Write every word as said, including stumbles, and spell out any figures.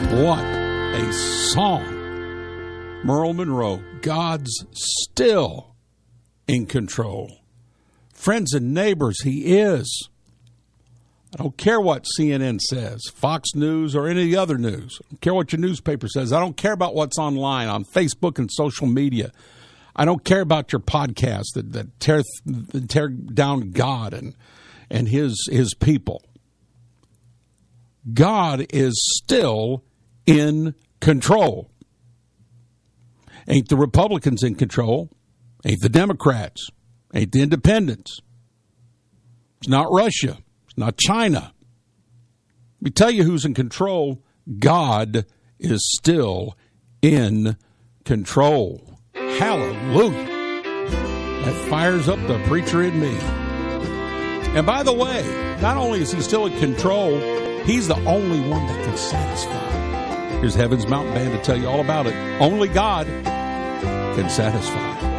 What a song. Merle Monroe, God's still in control. Friends and neighbors, he is. I don't care what C N N says, Fox News, or any other news. I don't care what your newspaper says. I don't care about what's online on Facebook and social media. I don't care about your podcast that, that tear, that tear down God and, and his, his people. God is still in control. Ain't the Republicans in control? Ain't the Democrats? Ain't the independents? It's not Russia. It's not China. Let me tell you who's in control. God is still in control. Hallelujah. That fires up the preacher in me. And by the way, not only is he still in control, he's the only one that can satisfy. Here's Heaven's Mountain Band to tell you all about it. Only God can satisfy.